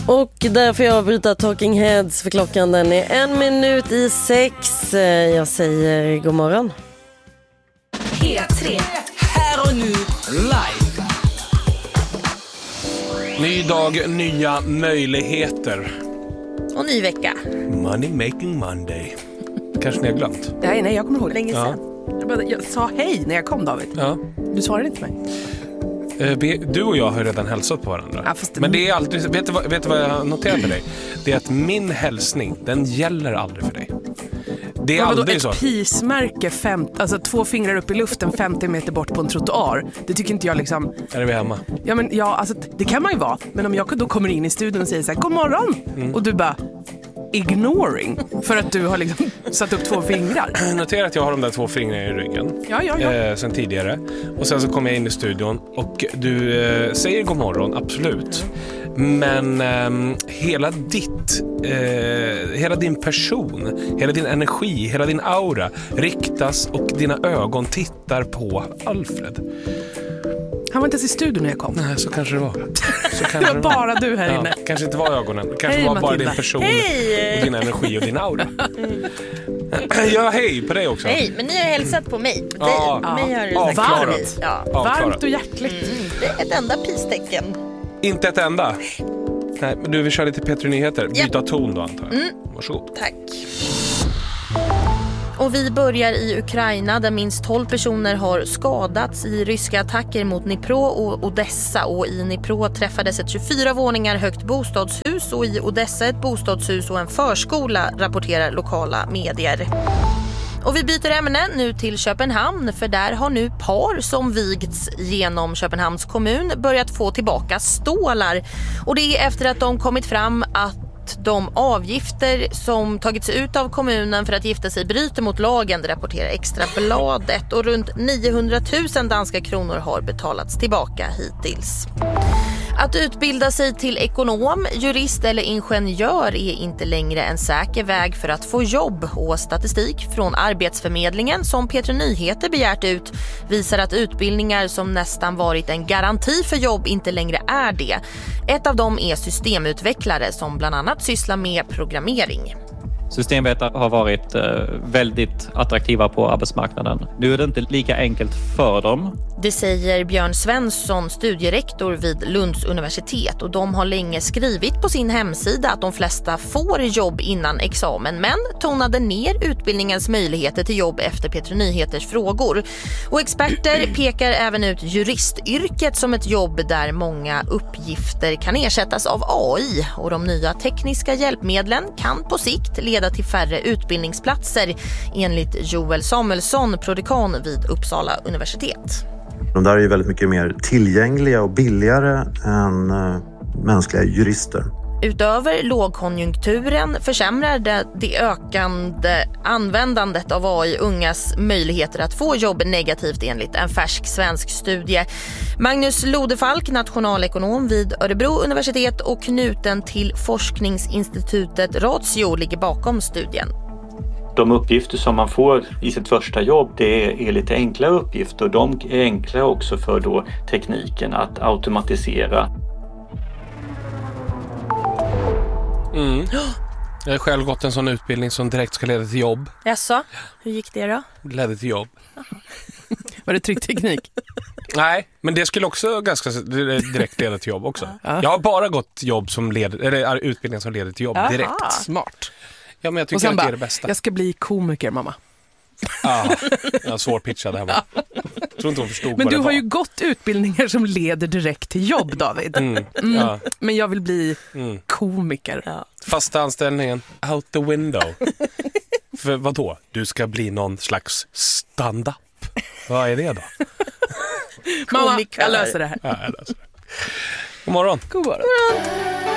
Och därför jag avbryta Talking Heads för klockan den är 6:01. Jag säger god morgon. P3. Här och nu live. Ny dag, nya möjligheter. Och ny vecka. Money making Monday. Kanske ni har glömt? Nej, jag kommer ihåg. Länge sedan. Jag sa hej när jag kom, David. Ja. Du svarade inte mig. Du och jag har redan hälsat på varandra. Ja, men det är aldrig, vet du vad jag har noterat med dig? Det är att min hälsning, den gäller aldrig för dig. Det är aldrig så. Ett pismärke, 2 fingrar upp i luften 50 meter bort på en trottoar. Det tycker inte jag liksom... Är vi hemma? Det kan man ju vara. Men om jag då kommer in i studion och säger så här, god morgon. Och du bara... ignoring för att du har liksom satt upp 2 fingrar. Notera att jag har de där 2 fingrarna i ryggen. Ja. Sen tidigare. Och sen så kommer jag in i studion och du säger god morgon, absolut. Men hela din person, hela din energi, hela din aura riktas och dina ögon tittar på Alfred. Han var inte ens i studion när jag kom. Nej, så kanske det var. Det var bara du här inne. Kanske inte var ögonen. Kanske var bara din person och din energi och din aura. Ja, hej på dig också. Hej, men ni har hälsat på mig. Mig har du sagt varmt. Varmt och hjärtligt. Det är ett enda pistecken. Inte ett enda. Nej, men du vill köra lite P3 Nyheter. Byta ton då, antar jag. Varsågod. Tack. Och vi börjar i Ukraina där minst 12 personer har skadats i ryska attacker mot Dnipro och Odessa. Och i Dnipro träffades ett 24 våningar högt bostadshus och i Odessa ett bostadshus och en förskola, rapporterar lokala medier. Och vi byter ämne nu till Köpenhamn, för där har nu par som vigts genom Köpenhamns kommun börjat få tillbaka stålar. Och det är efter att de kommit fram att de avgifter som tagits ut av kommunen för att gifta sig bryter mot lagen, rapporterar Extrabladet, och runt 900 000 danska kronor har betalats tillbaka hittills. Att utbilda sig till ekonom, jurist eller ingenjör är inte längre en säker väg för att få jobb, och statistik från Arbetsförmedlingen som P3 Nyheter begärt ut visar att utbildningar som nästan varit en garanti för jobb inte längre är det. Ett av dem är systemutvecklare som bland annat sysslar med programmering. Systemvetare har varit väldigt attraktiva på arbetsmarknaden. Nu är det inte lika enkelt för dem. Det säger Björn Svensson, studierektor vid Lunds universitet, och de har länge skrivit på sin hemsida att de flesta får jobb innan examen, men tonade ner utbildningens möjligheter till jobb efter P3 Nyheters frågor. Och experter pekar även ut juristyrket som ett jobb där många uppgifter kan ersättas av AI, och de nya tekniska hjälpmedlen kan på sikt leda till färre utbildningsplatser, enligt Joel Samuelsson, prodekan vid Uppsala universitet. De där är ju väldigt mycket mer tillgängliga och billigare än mänskliga jurister. Utöver lågkonjunkturen försämrar det ökande användandet av AI ungas möjligheter att få jobb negativt, enligt en färsk svensk studie. Magnus Lodefalk, nationalekonom vid Örebro universitet och knuten till forskningsinstitutet Ratio, ligger bakom studien. De uppgifter som man får i sitt första jobb, det är lite enklare uppgifter, och de är enklare också för då tekniken att automatisera. Jag har själv gått en sån utbildning som direkt ska leda till jobb. Jaså, hur gick det då? Ledde till jobb. Var det tryckteknik? Nej, men det skulle också ganska direkt leda till jobb också. Jag har bara gått jobb som utbildning som leder till jobb direkt. Smart. Ja, men jag tycker att det är det bästa. Jag ska bli komiker, mamma. Jag har svår pitchad här. Tror inte hon förstod. Men du har ju gått utbildningar som leder direkt till jobb, David. Men jag vill bli komiker. Fasta anställningen out the window. För vad då? Du ska bli någon slags stand-up. Vad är det då? Mamma, jag löser det här. Ja, jag löser det. God morgon. God morgon.